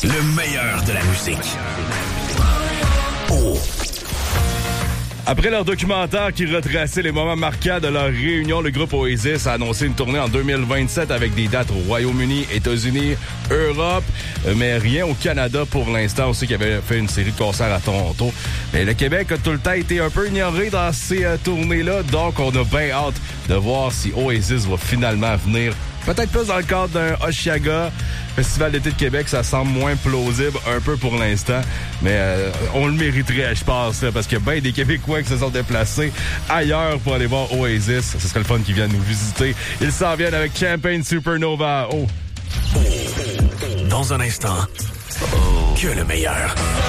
Le meilleur de la musique. Oh. Après leur documentaire qui retraçait les moments marquants de leur réunion, le groupe Oasis a annoncé une tournée en 2027 avec des dates au Royaume-Uni, États-Unis, Europe, mais rien au Canada pour l'instant. On sait qu'ils avaient fait une série de concerts à Toronto. Mais le Québec a tout le temps été un peu ignoré dans ces tournées-là, donc on a bien hâte de voir si Oasis va finalement venir. Peut-être plus dans le cadre d'un Oshiaga. Festival d'été de Québec, ça semble moins plausible un peu pour l'instant, mais on le mériterait, je pense, là, parce qu'il y a bien des Québécois qui se sont déplacés ailleurs pour aller voir Oasis. Ce serait le fun qu'ils viennent nous visiter. Ils s'en viennent avec Champagne Supernova. Oh. Dans un instant, que le meilleur.